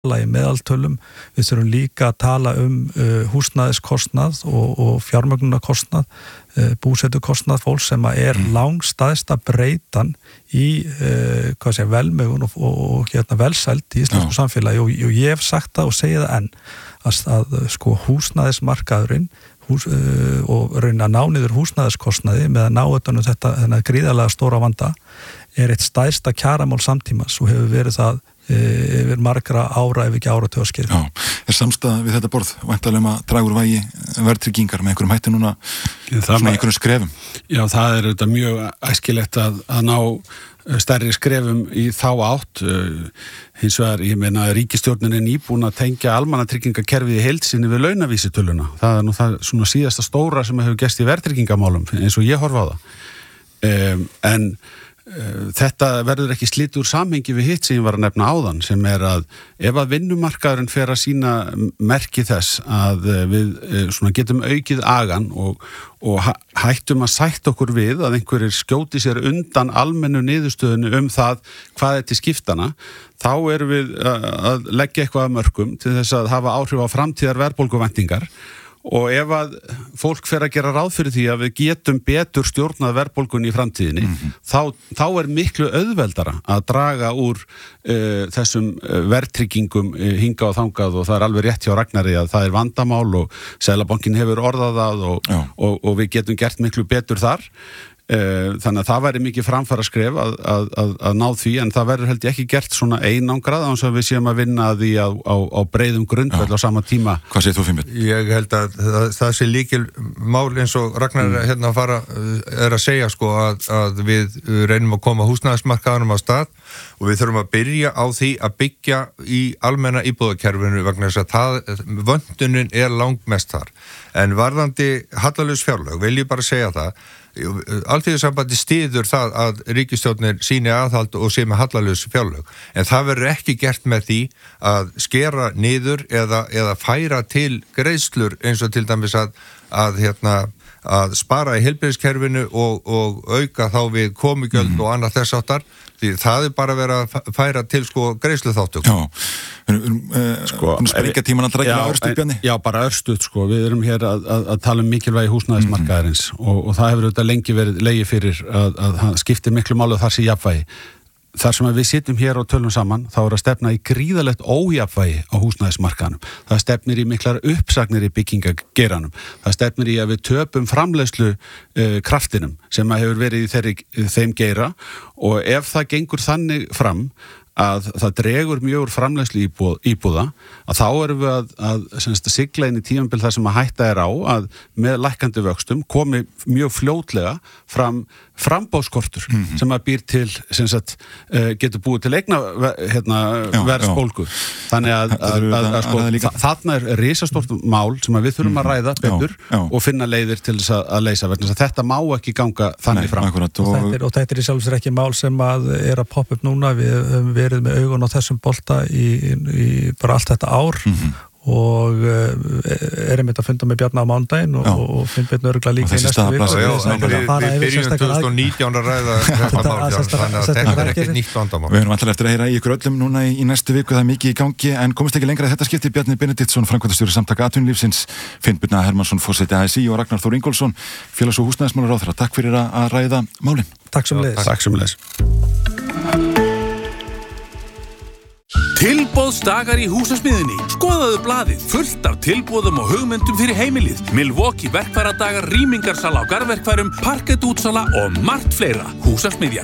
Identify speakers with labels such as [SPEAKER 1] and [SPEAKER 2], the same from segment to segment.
[SPEAKER 1] í meðaltölum, við þurfum líka að tala húsnæðiskostnað og fjármögnunarkostnað, búsetukostnað fólks sem langstæðsta breytan í velmegun og velsæld í íslensku samfélagi og ég hef sagt það og segi það enn að sko húsnæðismarkaðurinn og reyna að ná niður húsnæðiskostnaði með að ná utan þetta gríðarlega stóra vanda eitt stærsta kjaramál samtímans og hefur verið það yfir margra ára ef ekki áratugaskeið.
[SPEAKER 2] Já, samstaða við þetta borð væntanlega að draga úr vægi verðtryggingar með einhverjum hætti núna svona einhverjum skrefum?
[SPEAKER 3] Já, það þetta mjög æskilegt að ná stærri skrefum í þá átt. Hins vegar, ég meina, ríkisstjórnin nýbúin að tengja almannatryggingakerfið í heild sinni við launavísitöluna. Það nú það svona síðasta stóra sem hefur gerst í verðtryggingamálum eins og ég horfa á það. En þetta verður ekki slitið úr samhengi við hitt sem ég var að nefna áðan sem að ef að vinnumarkaðurinn fer að sína merki þess að við svona getum aukið agan og hættum að sætta okkur við að einhverjir skjóti sér undan almennu niðurstöðinu það hvað til skiptana, þá erum við að leggja eitthvað að mörkum til þess að hafa áhrif á framtíðar verðbólguvæntingar. Og ef að fólk fer að gera ráð fyrir því að við getum betur stjórnað verðbólgunni í framtíðinni, þá miklu auðveldara að draga úr þessum verðtryggingum hingað og þangað og það alveg rétt hjá Ragnari að það vandamál og Seðlabankinn hefur orðað það og við getum gert miklu betur þar. Þannig að það væri mikið framfaraskref að ná því en það verður held ég ekki gert svona einangrað án sem við séum að vinna að því á breiðum grundvöll á sama tíma.
[SPEAKER 2] Hvað segir þú, Finnbjörn?
[SPEAKER 4] Ég held að það sé líkil mál eins og Ragnar að segja sko að við reynum að koma húsnæðismarkaðanum á stað og við þurfum að byrja á því að byggja í almenna íbúðakerfinu vegna þess að vöndunin langmest þar. En varðandi hallalaus fjárlög vil ég bara segja það Alþýðusambandið styður það að ríkisstjórnin sýni aðhald og sé með hallalaus fjárlög en það verður ekki gert með því að skera niður eða færa til greiðslur eins og til dæmis að spara í heilbrigðiskerfinu og auka þá við komugjöld og annað þess áttar því það bara verið að færa til greiðsluþáttöku.
[SPEAKER 2] Springa tíman að rækja örstuð, Bjarni?
[SPEAKER 3] Já, bara örstuð, við erum hér að tala mikilvægi húsnæðismarkaðarins og það hefur auðvitað lengi verið legið fyrir að skipti miklu máli og þar sé jafnvægi. Þar sem við sitjum hér og tölum saman, þá að stefna í gríðalegt ójafnvægi á húsnæðismarkaðanum. Það stefnir í miklar uppsagnir í byggingageiranum. Það stefnir í að við töpum framleiðslu kraftinum sem hefur verið í þeim geira og ef það gengur þannig fram að það dregur mjög úr framleiðslu íbúða að þá erum við að sigla inn í tímabil þar sem að hætta á að með lækkandi vöxtum komi mjög fljótlega fram framboðskortur sem að býr til getur búið til eigna verðsbólgu. Þannig að þarna risastórt mál sem að við þurfum að ræða betur og finna leiðir til þess að leysa vegna þess að þetta má ekki ganga þannig fram.
[SPEAKER 1] Og þetta í sjálfsögur ekki mál sem að að poppa upp núna, við höfum verið með augun á þessum bolta í bara allt þetta ár og erum þetta að funda með Bjarna á mánudaginn og Finnbjörn örugglega líka í næstu viku.
[SPEAKER 4] Við byrjum 2019 að ræða þetta mál, þannig að þetta ekkert nýtt vandamál.
[SPEAKER 2] Við erum vantilega eftir að heyra í ykkur öllum núna í næstu viku, það mikið í gangi, en komist ekki lengra þetta skipti Bjarni Benediktsson, framkvæmdastjóri Samtaka atvinnulífsins, Finnbjörn Hermannsson, forseti ASÍ og Ragnar Þór Ingólfsson, félags- og húsnæðismálaráðherra. Takk fyrir að ræða málin.
[SPEAKER 1] Takk sömuleiðis.
[SPEAKER 5] Tilboðsdagar í Húsasmiðjunni. Skoðaðu blaðið, fullt af tilboðum og hugmyndum fyrir heimilið. Milwaukee verkfæradagar, rýmingarsala á garðverkfærum, parkettútsala og margt fleira. Húsasmiðjan.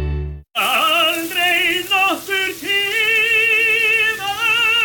[SPEAKER 6] Aldrei nokkur tímar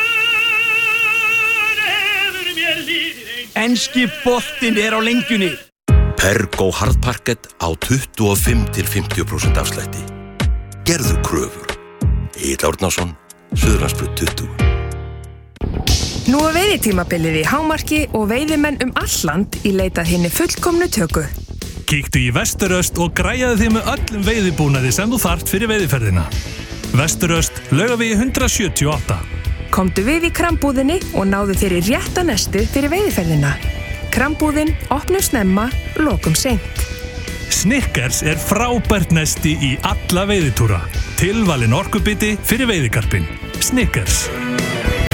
[SPEAKER 6] hefur mér lífið. Enski boltinn á lengjunni.
[SPEAKER 7] Pergo hardparkett á 25-50% afslætti. Gerðu kröfur. Egill Árnason, Suðurlandsbraut 20.
[SPEAKER 8] Nú veiðitímabilið í hámarki og veiðimenn all land í leit að hinni fullkomnu töku.
[SPEAKER 9] Kíktu í Vesturöst og græjaðu þig með öllum veiðibúnaði sem þú þarft fyrir veiðiferðina. Vesturöst, Laugavegi 178.
[SPEAKER 8] Komdu við í krambúðinni og náðu þér í rétta nestu fyrir veiðiferðina. Krambúðin opnum snemma, lokum seint.
[SPEAKER 9] Snickers frábært nesti í alla veiðitúra. Tilvalin orkubiti fyrir veiðikarpinn. Snickers.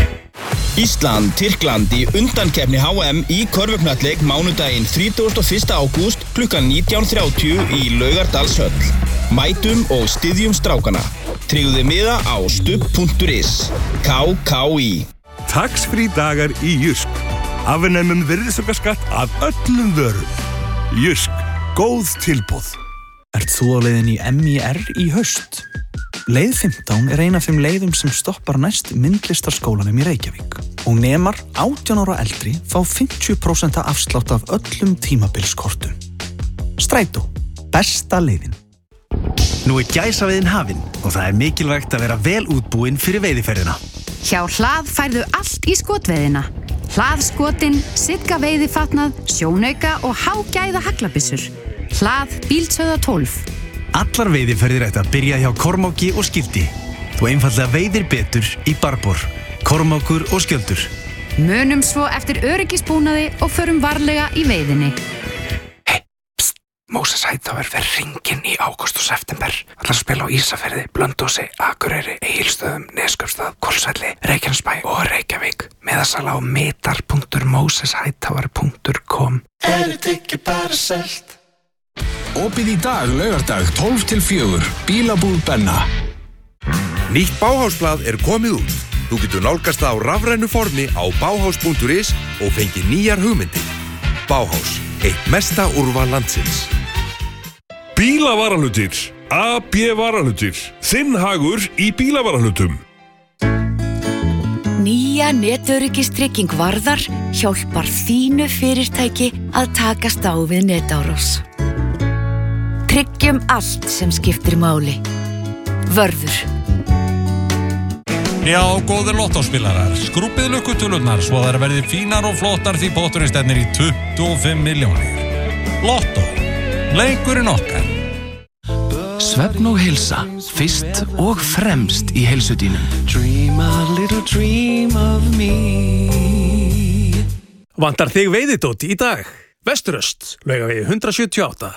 [SPEAKER 10] Ísland, Tyrkland í undankeppni HM í körfuknattleik mánudaginn 31. ágúst klukkan 19:30 í Laugardalshöll. Mætum og styðjum strákana. Tryggðu miða á stubb.is. KKÍ.
[SPEAKER 11] Tax-free dagar í Jysk. Afnemum virðisaukaskatt af öllum vörum. Jysk, góð tilboð.
[SPEAKER 12] Ert þú á leiðin í MIR í haust? Leið 15 er ein af þeim leiðum sem stoppar næst myndlistarskólanum í Reykjavík og nemar 18 ára eldri fá 50% afslátt af öllum tímabilskortum. Strætó, besta leiðin.
[SPEAKER 13] Nú er gæsaveiðin hafin og það er mikilvægt að vera vel útbúin fyrir veiðiferðina.
[SPEAKER 14] Hjá Hlað færðu allt í skotveiðina. Hlaðskotin, Sigga veiðifatnað, sjónauka og hágæða haglabissur. Hlað Bíldsöða 12.
[SPEAKER 13] Allar veiðiferðir ættu að byrja hjá Kormáki og Skildi. Þú einfaldlega veiðir betur í Barbor, Kormákur og Skjöldur.
[SPEAKER 14] Munum svo eftir öryggisbúnaði og förum varlega í veiðinni.
[SPEAKER 15] Moses Hightower fer hringinn í ágúst og september. Allar spila á Ísafirði, Blönduósi, Akureyri, Egilsstöðum, Neskaupstað, Hvolsvelli, Reykjanesbæ og Reykjavík. Miðasala á metar.moseshightower.com.
[SPEAKER 16] Þetta ekki bara selt?
[SPEAKER 5] Opið í dag, laugardag, 12-4, Bílabúð Benna.
[SPEAKER 7] Nýtt Bauhausblað er komið út. Þú getur nálgast það á rafrænu formi á bauhaus.is og fengið nýjar hugmyndir. Bauhaus, eitt mesta úrval landsins.
[SPEAKER 11] Bílavaralutir, AB Varalutir, þinn hagur í bílavaralutum.
[SPEAKER 17] Nýja netöryggistryging Varðar hjálpar þínu fyrirtæki að takast á við netárás. Tryggjum allt sem skiptir máli. Vörður.
[SPEAKER 18] Já, góðir lottóspilarar, skrúpið lukkutölurnar svo þær verði fínar og flottar því potturinn stefnir í 25 milljónir. Lottó, leikurinn okkar.
[SPEAKER 5] Svefn og heilsa, fyrst og fremst í heilsudínum.
[SPEAKER 16] Dream a little dream of me.
[SPEAKER 19] Vantar þig veiðidót í dag? Vesturöst, Laugavegi 178.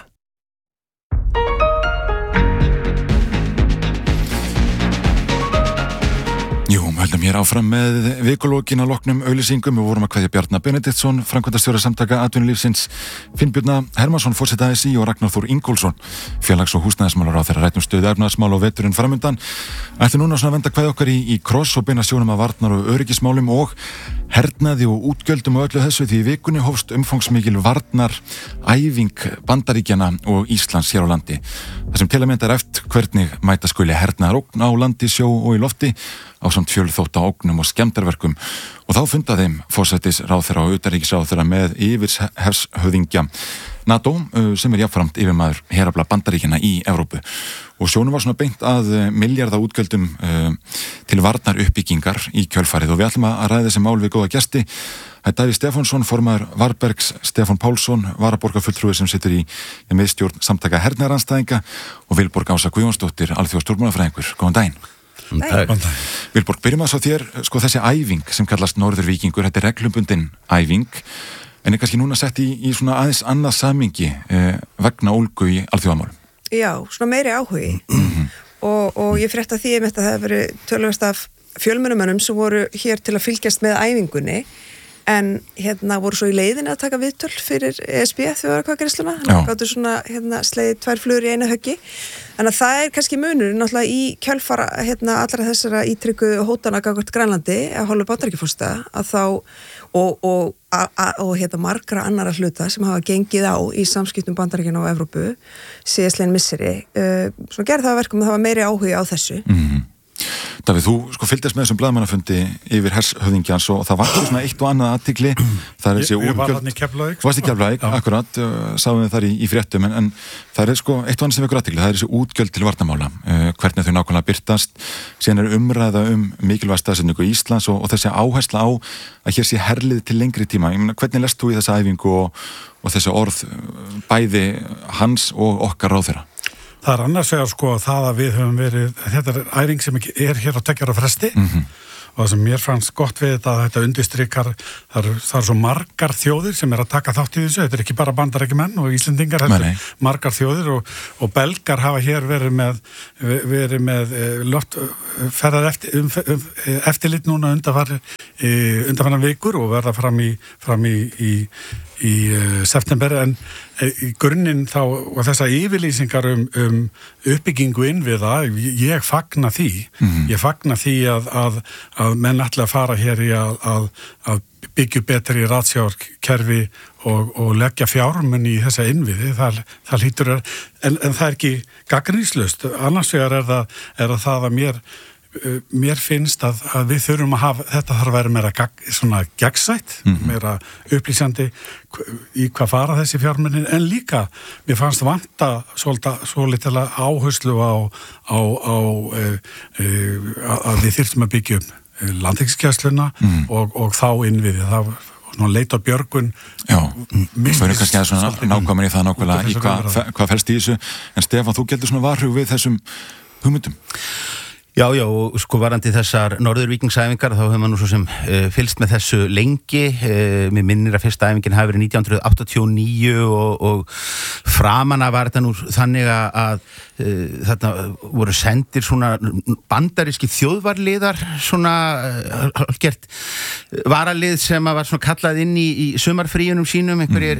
[SPEAKER 2] Jú, höldum hér áfram með vikulókin að loknum auglýsingum. Við vorum að kveðja Bjarna Benediktsson, framkvæmdastjóra Samtaka atvinnulífsins, Finnbjörna Hermannsson, forseta ASÍ og Ragnar Þór Ingólfsson, félags- og húsnæðismálaráðherra. Ræddum stöðu efnahagsmála og veturinn framundan. Ætlum núna svona að venda kveðja okkar í kross og beina sjónum að varnar og öryggismálum og hernaði og útgjöldum og öllu þessu, því í vikunni hófst umfangsmikil varnaræfing Bandaríkjanna og Íslands hér á landi. Það sem til að mynda er eftir hvernig mæta skuli hernaðarógn á landi, sjó og í lofti ásamt fjölþótta ógnum og skemmdarverkum, og þá fundaði þeim forsætisráðherra og utanríkisráðherra með yfirhefshöfðingja NATO sem er jafnframt yfirmaður herafla Bandaríkjanna í Evrópu, og sjónum var svona beint að milljarða útgjöldum til varnar uppbyggingar í kjölfarið, og við ætlum að ræða þessi mál við góða gesti. Það er Davíð Stefánsson, formaður Varbergs, Stefán Pálsson, varaborgarfulltrúi sem situr í miðstjórn Samtaka hernaðarandstæðinga, og Vilborg Ása Guðjónsdóttir, alþjóðastjórnmálafræðingur. Góðan daginn. Vilborg, byrjum að svo þér, sko þessi æfing sem kallast Norðurvíkingur, þetta er reglubundin æfing, en er kannski núna sett í svona aðeins annað samhengi vegna ólgu í alþjóðamálum.
[SPEAKER 20] Já, svona meiri áhugi og ég frétta því að það hefur verið töluvert af fjölmennumönnum sem voru hér til að fylgjast með æfingunni, en voru svo í leiðinni að taka viðtöl fyrir ESB þjóðaratkvæðagreiðsluna, þannig að gáttu svona slegið 2 flugur í eina höggi. Þannig að það er kannski munur náttúrulega í kjölfara allra þessara ítrykkuðu hótana gagnvart Grænlandi af hálfu Bandaríkjaforseta að þá og margra annara hluta sem hafa gengið á í samskiptum Bandaríkjanna og Evrópu síðastliðin misseri, svona gerði það að verkum að það var meiri áhugi á þessu.
[SPEAKER 2] Davíð, þú fylgdist með þessum blaðamannafundi yfir hershöfðingjans og það var svona eitt og annað athygli.
[SPEAKER 3] Ég var þarna í Keflavík.
[SPEAKER 2] Þú varst í Keflavík, akkurat, sáum við þar í fréttum, en það er eitt og annað sem vekur athygli, það er þessi útgjöld til varnarmála, hvernig þau nákvæmlega birtast, síðan er umræða mikilvæga staðsetningu í Íslands og þessi áhersla á að hér sé herlið til lengri tíma. Ég meina, hvernig lest þú í þessa æfingu og þessi orð bæði hans og okkar ráðherra?
[SPEAKER 3] Það er annars vegar það að við höfum verið, þetta er æfing sem er hér á 2 ára fresti og það sem mér fannst gott við þetta að þetta undirstrikar, það er svo margar þjóðir sem er að taka þátt í þessu, þetta er ekki bara Bandaríkjamenn og Íslendingar, þetta er margar þjóðir og belgar hafa hér verið með loftferðar eftirlit núna undanfarið undanfarnar vikur og verða fram í september, en í grunninn þá og þessa yfirlýsingar uppbyggingu innviða, ég fagna því ég fagna því að menn ætla að fara hér í að byggja betri ratsjárkerfi og leggja fjármunni í þessa innviði, það hlýtur en það ekki gagnrýnislaust. Annars vegar er það að mér finnst að við þurfum að hafa, þetta þarf að vera meira svona gegnsætt, meira upplýsandi í hvað fara þessi fjármunni, en líka mér fannst vanta svolítið áherslu á að við þyrftum að byggja upp landhelgisgæsluna og þá innviði, það var leit á björgun.
[SPEAKER 2] Já, það er kannski að svona nákvæmur í það nákvæmlega í hvað felst í þessu, en Stefán, þú getur svona varhug við þessum hugmyndum.
[SPEAKER 21] Já, og sko varandi þessar norðurvíkingsæfingar þá hefur maður nú svo sem fylgst með þessu lengi. Mér minnir að fyrsta æfingin hafi verið 1989 og framan af var þetta nú þannig að þarna voru sendir svona bandaríski þjóðvarliðar, svona gert varalið sem var svona kallað inn í sumarfríunum sínum, einhverjir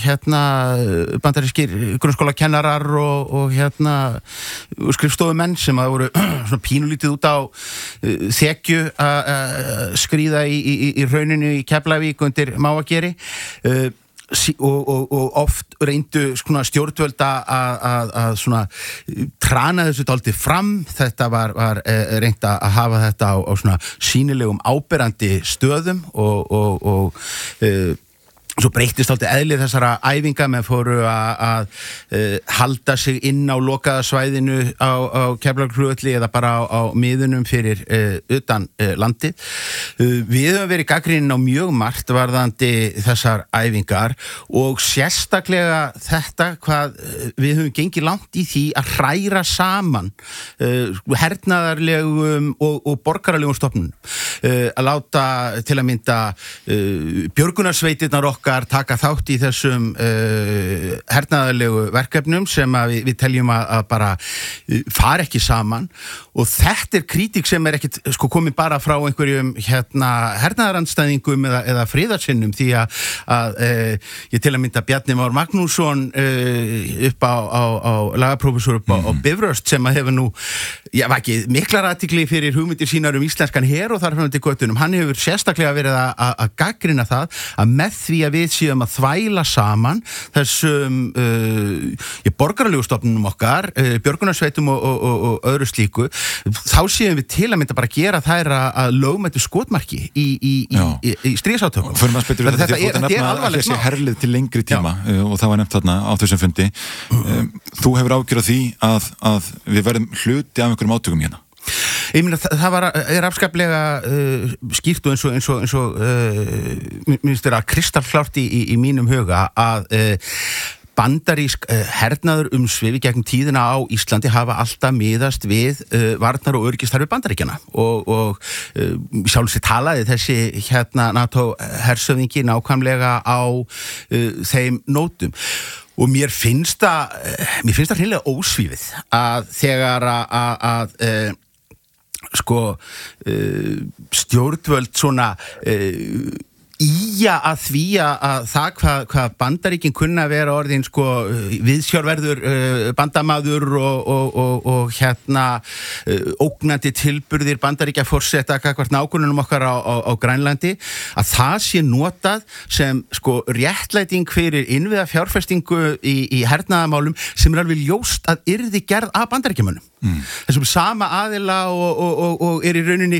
[SPEAKER 21] bandarískir grunnskólakennarar og skrifstofumenn sem að voru svona pínulítið út á þekju að skríða í hrauninu í Keflavík undir Mávageri, og oft reyndu stjórnvöld að svona trana þessu dálítið fram. Þetta var reynt að hafa þetta á svona sýnilegum áberandi stöðum og svo breyttist alltaf eðlið þessara æfinga, menn fóru að halda sig inn á lokaða svæðinu á Keflavíkurflugvelli eða bara á miðunum fyrir utan landið. Við höfum verið gagnrýnin á mjög margt varðandi þessar æfingar og sérstaklega þetta hvað við höfum gengið langt í því að hræra saman hernaðarlegum og borgaralegum stofnunum, að láta til að mynda björgunarsveitirnar okkar taka þátt í þessum hernaðarlegu verkefnum sem að við teljum að bara fara ekki saman, og þetta er kritík sem er ekkit komin bara frá einhverjum hernaðarandstæðingum eða friðarsinnum, því að ég til að mynda Bjarni Már Magnússon upp á lagaprófessor upp á Bifröst sem að hefur nú vakið miklar athygli fyrir hugmyndir sínar íslenskan her og þar fram til göttunum, hann hefur sérstaklega verið að gagnrýna það að með því að við séum að þvæla saman þessum borgaralegu stofnunum okkar, björgunarsveitum og öðru slíku, þá séum við til að mynda bara gera þær að lögmættu skotmarki í stríðsátökum.
[SPEAKER 2] Þetta er alvarlegt mál. Þessi herlið til lengri tíma og það var nefnt þarna á þessum fundi. Þú hefur ágjörð því að við verðum hluti af einhverjum átökum hérna.
[SPEAKER 21] Ég meina, það er afskaplega skýrt og eins og minnst er að kristallklárt í mínum huga að bandarísk hernaður umsvif í gegnum tíðina á Íslandi hafa alltaf miðast við varnar- og öryggistarfi Bandaríkjanna og sjálfsagt talaði þessi NATO hershöfðingi nákvæmlega á þeim nótum. Og mér finnst það hreinlega ósvífið að þegar að stjórnvöld svona að því að það hvað Bandaríkin kunna vera orðin viðsjárverður bandamaður og ógnandi tilburðir Bandaríkja forseta gagnvart nágrönnunum okkar á Grænlandi, að það sé notað sem réttlæting fyrir innviða fjárfestingu í hernaðarmálum sem er alveg ljóst að yrði gerð af Bandaríkjamönnum. Þessum sama aðila og er í rauninni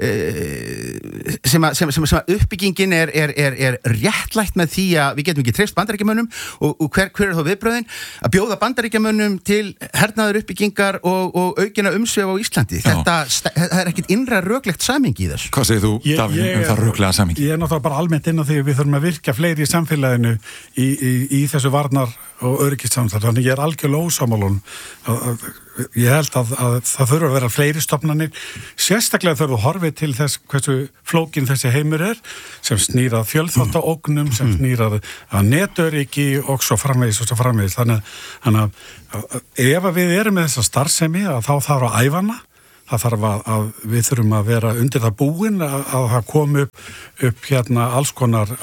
[SPEAKER 21] sem að uppbyggingin er réttlætt með því að við getum ekki treyst Bandaríkjamönnum og hver er þá viðbröðin? Að bjóða Bandaríkjamönnum til hernaðar uppbyggingar og aukina umsvif á Íslandi. Það er ekkit innra röklegt samhengi í þessu.
[SPEAKER 2] Hvað segir þú, Davíð, það röklega samhengi? Ég
[SPEAKER 3] náttúrulega bara almennt inn á því að við þurfum að virka fleiri í samfélaginu í þessu varnar- og öryggissamstarfi. Þannig ég er algjörlega ósammála. Ég held að það þurfa að vera fleiri stofnanir, sérstaklega þurfa að horfa til þess hversu flókin þessi heimur er, sem snýr að fjölþáttaógnum, sem snýr að netöryggi og svo framvegis. Þannig að ef við erum með þessa starfsemi að þá þarf að æfa hana, það þarf að við þurfum að vera undir það búin að það komi upp hérna alls konar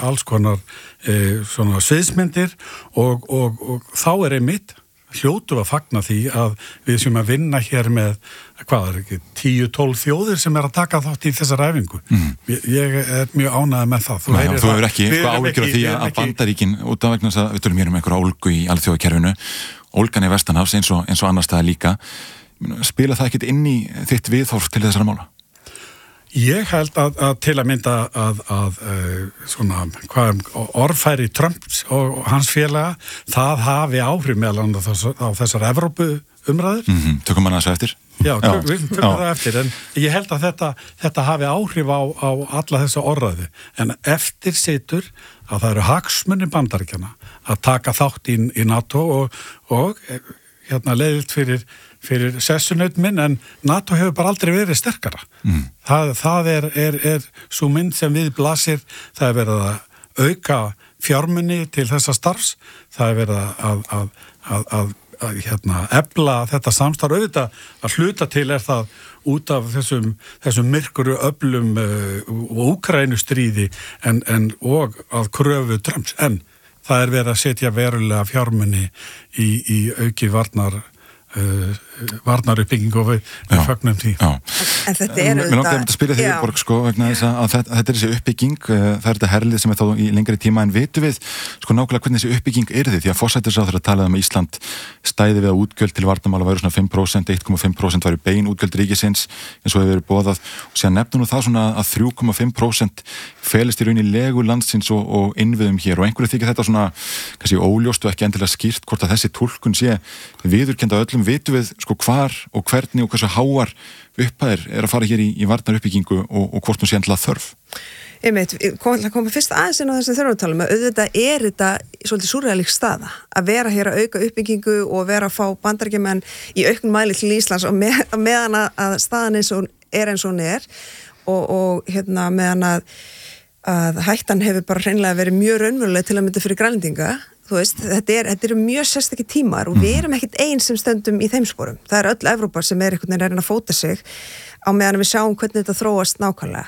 [SPEAKER 3] svona sviðsmyndir og þá einmitt hljótum að fagna því að við séum að vinna hér með, hvað ekki, 10-12 þjóðir sem að taka þátt í þessar æfingu. Ég mjög ánægður með það.
[SPEAKER 2] Þú hefur ekki eitthvað áhyggjur af því að Bandaríkin, út af vegna þess að við tölum hér einhverja ólgu í alþjóðakerfinu, ólgan í Vestanhafs eins og annars staðar líka, spila það ekkert inn í þitt viðhorf til þessara mála?
[SPEAKER 3] Ég held að til að mynda að svona, orðfæri Trumps og hans félaga, það hafi áhrif meðal á þessar Evrópu umræður.
[SPEAKER 2] Tökum maður þessu eftir?
[SPEAKER 3] Já, við tökum það eftir, en ég held að þetta hafi áhrif á alla þessa orðræðu, en eftir situr að það eru hagsmunir Bandaríkjanna að taka þátt í NATO og hérna leiðilt fyrir sessunaut minn, en NATO hefur bara aldrei verið sterkara. Það er svo mynd sem við blasir, það er verið að auka fjármuni til þessa starfs, það er verið að efla þetta samstarf, auðvitað að hluta til það út af þessum myrkuru öflum og Úkraínustríði en og að kröfu Trumps, en það er verið að setja verulega fjármuni í auki varnaruppbyggingu og við fögnum því.
[SPEAKER 20] En þetta er
[SPEAKER 2] Mér langar að spyrja þig, Borg, vegna þess að þetta er þessi uppbygging, það er þetta herlið sem er þá í lengri tíma, en vitum við nákvæmlega hvernig þessi uppbygging yrði, því að forsætisráðherra talaði að Ísland stæði við að útgjöld til varnarmála væru svona 5%, 1,5% væru bein útgjöld ríkisins eins og hefur verið boðað, og síðan nefnum nú það svona að 3,5% felist í rauninni legu landsins og innviðum hér, og einhverju þykir þetta svona kannski óljóst og ekki endilega skýrt hvort að þessi túlkun sé viðurkennd af öllum. Vitum við hvar og hvernig og hversu háar upphæðir er að fara hér í varnaruppbyggingu og hvort hún sé endilega þörf?
[SPEAKER 20] Koma fyrst aðeins inn á þess að þurfum að tala með, auðvitað er þetta svolítið súrrealísk staða að vera hér að auka uppbyggingu og vera að fá Bandaríkjamenn í auknum mæli til Íslands og meðan að staðan eins og hún er og hérna meðan að hættan hefur bara hreinlega verið mjög raunveruleg til að mynda fyrir grænlendinga. Þú veist, þetta eru mjög sérstakir tímar og við erum ekkert einn sem stöndum í þeim sporum. Það er öll Evrópa sem er einhvern veginn að fóta sig á meðan við sjáum hvernig þetta þróast nákvæmlega.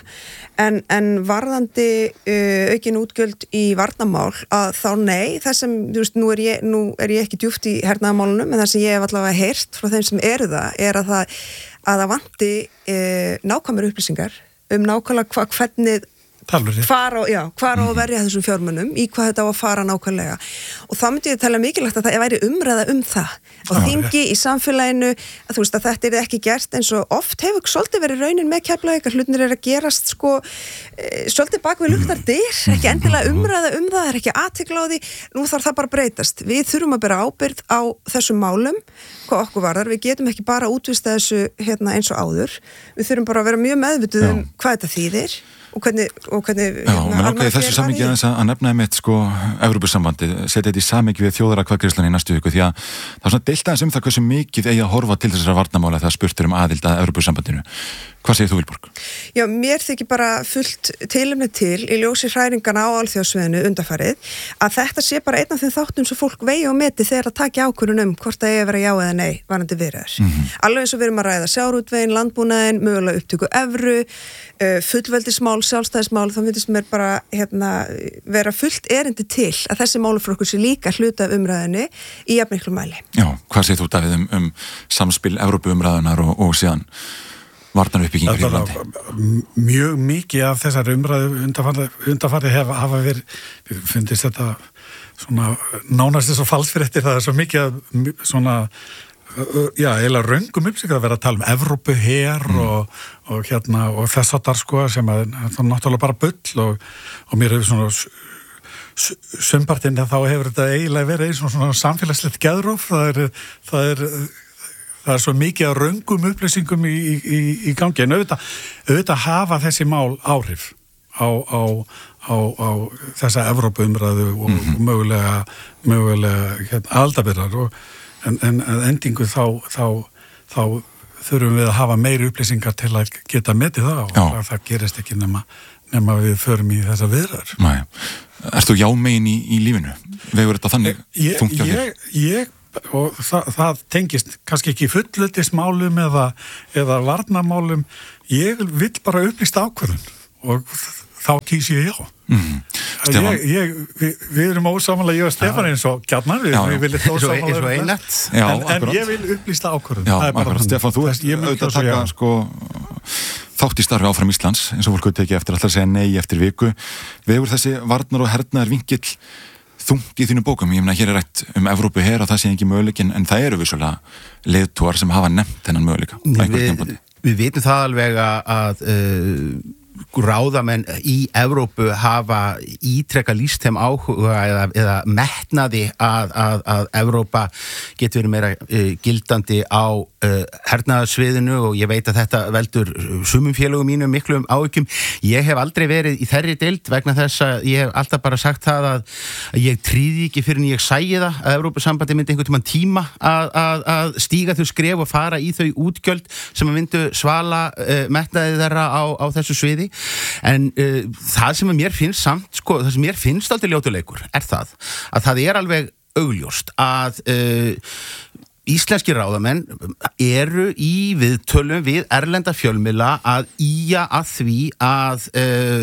[SPEAKER 20] En varðandi aukin útgjöld í varnarmál, að þá nei, það sem, þú veist, nú er ég ekki djúpt í hernaðarmálunum, en það sem ég hef allavega heyrt frá þeim sem eru það, er að það vanti nákvæmur upplýsingar nákvæmlega hvernig hvar á að verja þessum fjármunum, í hvað þetta á að fara nákvæmlega, og þá myndi ég tala mikilvægt að það væri umræða það og þingi í samfélaginu, að þú veist að þetta er ekki gert eins og oft hefur svolítið verið raunin með Keflavík, hlutinir að gerast svolítið bak við luktar dyr, ekki endilega umræða það er ekki athygli á því, nú þarf það bara breytast, við þurfum að bera ábyrgð á þessum málum, hvað okkur varðar, við getum ekki bara útvista þessu eins og áður, við þurfum bara að vera mjög meðvituð hvað þetta þýðir og hvernig
[SPEAKER 2] mér langaði þessu samhengi aðeins að nefna einmitt Evrópusambandið, setja þetta í samhengi við þjóðaratkvæðagreiðsluna í næstu viku, því að það er svona deilt aðeins það hversu mikið eigi að horfa til þessara varnarmála þegar spurt aðild að Evrópusambandinu. Hvað segir þú, Vilborg?
[SPEAKER 20] Já, mér þykir bara fullt tilefni til í ljósi hræringana á alþjóðasviðinu undanfarið að þetta sé bara einn af þeim þáttum sem fólk vegi og meti þegar að taka ákvörðun hvort það eigi að vera já eða nei varðandi viðræður. Alveg eins og við erum að ræða sjávarútveginn, landbúnaðinn, mögulega upptöku evru, fullveldismál, sjálfstæðismál, þá finnst mér bara vera fullt erindi til að þessi málaflokkur sé líka hluta af umræðinni í jafnmiklu mæli. Já,
[SPEAKER 2] hvað segir þú, Davíð, samspil Evrópuumræðunar og síðan varnaruppbyggingur í landi?
[SPEAKER 3] Mjög mikið af þessar umræðu undanfarið hafa verið, finnst þetta svona nánast þess að falsfréttir, það er svo mikið að svona eiginlega röngum upplýsingar að vera að tala um Evrópuher og þess áttar sem að það er náttúrulega bara bull og mér hefur svona sumpartinn þá hefur þetta eiginlega verið svona samfélagslegt geðróf, það er svo mikið að röngum upplýsingum í gangi, en auðvitað hafa þessi mál áhrif á þessa Evrópuumræðu og mögulega aldabyrðar en endingu þá þurfum við að hafa meiri upplýsingar til að geta metið það og það gerist ekki nema við förum í þessa viðræður.
[SPEAKER 2] Ertu jámegin í lífinu? Vegur þetta þannig þungt hjá þér?
[SPEAKER 3] Ég
[SPEAKER 4] og það tengist kannski ekki fullveldismálum eða varnarmálum. Ég vil bara upplýsta ákvörðun og þá kýs ég já. Við erum ósammála, ég og Stefán eins og gjarnan, við viljum ósammála en ég vil upplýsta ákvörðun.
[SPEAKER 2] Já, akkurat, Stefán, þú ert auðvitað að taka þátt í starfi áfram Íslands, eins og fólk tekið eftir, alltaf að segja nei eftir viku. Vegur þessi varnar og hernaðar vinkill þungt í þínu bókum? Ég meina, hér rætt Evrópu her og það sé ekki möguleik, en það eru vissulega leiðtogar sem hafa nefnt þennan möguleika.
[SPEAKER 21] Við vitum það alveg að ráðamenn í Evrópu hafa ítrekka lýst þeim áhuga eða metnaði að Evrópa getur verið meira gildandi á hernaðarsviðinu og ég veit að þetta veldur sumum félögum mínum miklum áhyggjum. Ég hef aldrei verið í þeirri deild vegna þess að ég hef alltaf bara sagt það að ég tríði ekki fyrir en ég sæi það að Evrópusambandi myndi einhvern tíma að stíga þau skref og fara í þau útgjöld sem myndu svala metnaði þeirra á þessu sviði. En það sem mér finnst samt, það sem mér finnst aldrei ljótuleikur það að það alveg augljóst að íslenskir ráðamenn eru í viðtölum við erlenda fjölmiðla að ýja að því að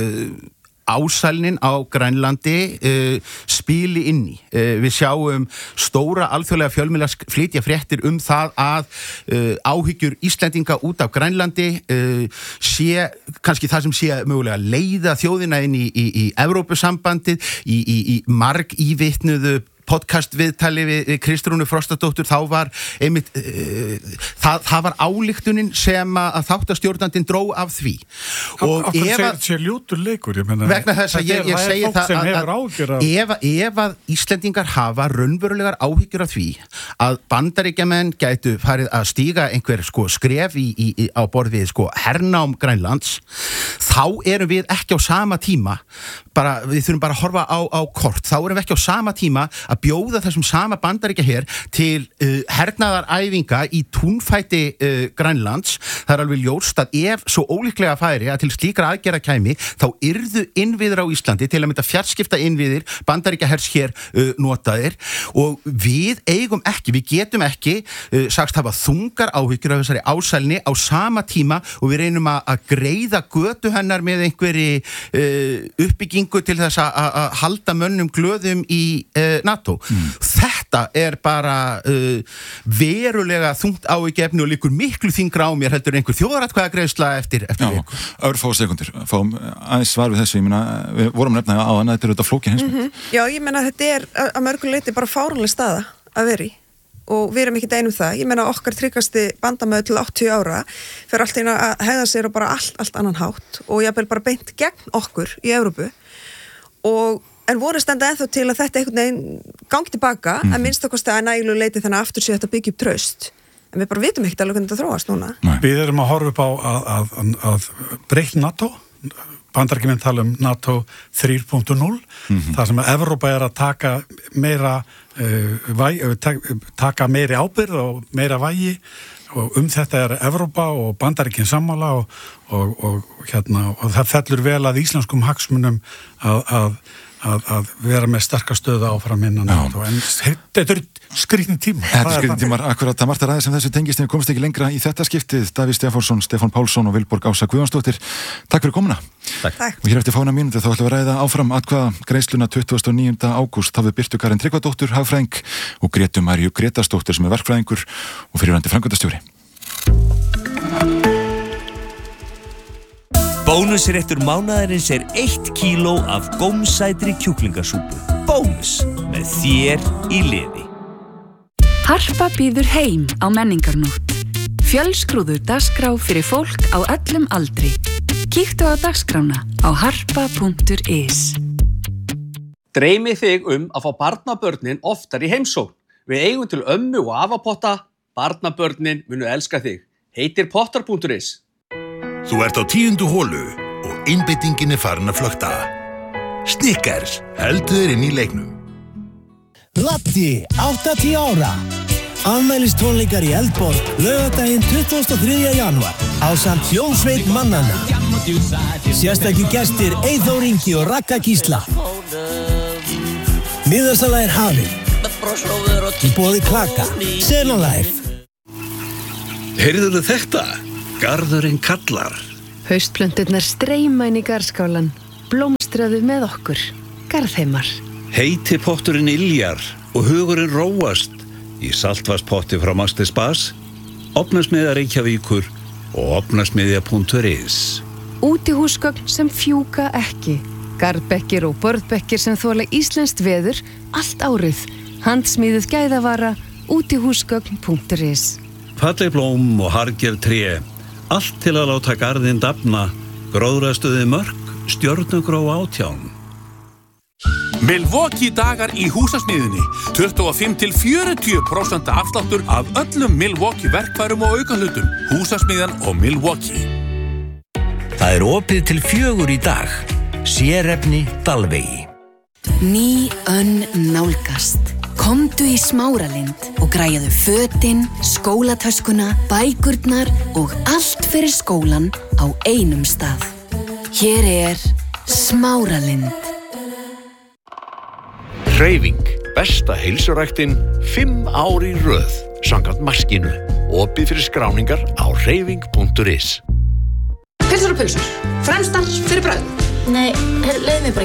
[SPEAKER 21] ásælnin á Grænlandi spili inn í. Við sjáum stóra alþjóðlega fjölmiðla flytja fréttir það að áhyggjur Íslendinga út af Grænlandi sé kannski það sem sé mögulega leiða þjóðina inn í Evrópusambandið, í marg ívitnuðu podcast viðtali við Kristrúnu Frostadóttur, þá var einmitt það var ályktunin sem að þáttastjórnandinn dró af því. Og
[SPEAKER 4] ef sé ljótur leikur, ég meina,
[SPEAKER 21] vegna þess að ég segi það að ef að Íslendingar hafa raunverulegar áhyggjur af því að Bandaríkjamenn gætu farið að stíga einhver skref á borð við hernám Grænlands, þá erum við ekki á sama tíma við þurfum bara að horfa á kort, þá erum við ekki á sama tíma að bjóða þessum sama Bandaríkja hér til hernaðaræfinga í túnfæti Grænlands. Það alveg ljóst að ef svo ólíklega færi að til slíkra aðgerða kæmi, þá yrðu innviðir á Íslandi til að mynda fjarskipta innviðir Bandaríkja hers hér notaðir og við getum ekki sagst hafa þungar áhyggjur af þessari ásælni á sama tíma og við reynum að greiða götu hennar með einhverri uppbyggingu til þess að halda mönnum glöðum í NATO. Þetta bara verulega þungt áhyggjuefni og liggur miklu þyngra á mér heldur einhver þjóðaratkvæðagreiðsla eftir viku.
[SPEAKER 2] Örfá sekundur, fáum aðeins svar við þessu, ég meina, við vorum nefna á hann að þetta auðvitað flókin heimsmynd.
[SPEAKER 20] Já, ég meina þetta að mörgu leyti bara fáránleg staða að veri og við erum ekki einum það. Ég meina okkar tryggasti bandamaður til 80 ára fyrir allt einu að hegða sér og bara allt annan hátt og ég bara beint gegn okkur í Evrópu en voru standa ennþá til að þetta einhvern veginn gangi tilbaka að minnst að kosti að næglu leiti þannig aftur sér þetta byggja upp traust. En við bara vitum ekkert alveg hvernig þetta þróast núna.
[SPEAKER 4] Við erum að horfa upp á að breytt NATO. Bandaríkjamenn tala NATO 3.0. Það sem að Evrópa að taka meira taka meiri ábyrgð og meira vægi og þetta Evrópa og Bandaríkjinn sammála og það fellur vel að íslenskum hagsmunum að vera með sterkar stöðu áfram innan NATO. En þetta skrýtnir tímar.
[SPEAKER 2] Þetta skrýtnir tímar, akkurat það margt að ræða sem þessu tengist en við komumst ekki lengra í þetta skiptið. Davíð Stefánsson, Stefán Pálsson og Vilborg Ása Guðjónsdóttir. Takk fyrir komuna.
[SPEAKER 21] Takk.
[SPEAKER 2] Og hér eftir fána mínútu þá ætlum við að ræða áfram atkvæðagreiðsluna 29. ágúst. Þá við Birtu Karin Tryggvadóttur, hagfræðing og Grétu Maríu Grétarsdóttir sem verkfræðingur og fyrrverandi framkvæmdastjóri.
[SPEAKER 22] Bónusréttur mánaðarins 1 kíló af gómsætri kjúklingasúpu. Bónus með þér í liði.
[SPEAKER 17] Harpa býður heim á menningarnótt. Fjölskrúður dagskrá fyrir fólk á öllum aldri. Kíktu á dagskrána á harpa.is.
[SPEAKER 23] Dreymi þig að fá barnabörnin oftar í heimsókn. Við eigum til ömmu og afapotta. Barnabörnin munu elska þig. Heitir pottar.is.
[SPEAKER 24] Þú ert á 10. holu og einbeitingin farin að flökta. Snickers heldur þér inn í leiknum.
[SPEAKER 25] Latti, 80 ára. Afmælistónleikar í Eldborg, laugardaginn 23. janúar, ásamt hljómsveit mannanna. Sérstakir gestir Eyþór Ingi og Ragga Gísla. Miðasala hafin. Í boði Klaka, Sena Life.
[SPEAKER 1] Heyrðuðu þetta? Garðurinn kallar.
[SPEAKER 6] Haustplönturnar streyma inn í garðskálan. Blómstraðu með okkur. Garðheimar.
[SPEAKER 1] Heiti potturinn iljar og hugurinn róast í saltvarspotti frá Master Spas, Ofnasmiðja Reykjavíkur og ofnasmiðja.is.
[SPEAKER 6] Útihúsgögn sem fjúka ekki. Garðbekkir og borðbekkir sem þola íslenskt veður allt árið. Handsmíðuð gæðavara, útihúsgögn.is.
[SPEAKER 1] Falleg blóm og harger tré, allt til að láta garðinn dafna, gróðrastuði mörk, stjörnugró 18.
[SPEAKER 5] Milwaukee dagar í húsasmiðjunni. 25-40% afsláttur af öllum Milwaukee verkfærum og aukahlutum. Húsasmiðjan og Milwaukee.
[SPEAKER 8] Það opið til 4 í dag. Sérefni Dalvegi.
[SPEAKER 9] Ný önn nálgast. Komdu í Smáralind og græjaðu fötin, skólatöskuna, bækurnar og allt fyrir skólan á einum stað. Hér Smáralind.
[SPEAKER 10] Hreyfing, besta heilsuræktin 5 ár í röð, samkvæmt maskínu. Opið fyrir skráningar á hreyfing.is.
[SPEAKER 26] Pilsur og pulsur, fremstar fyrir bragð.
[SPEAKER 27] Nei, leið mér bara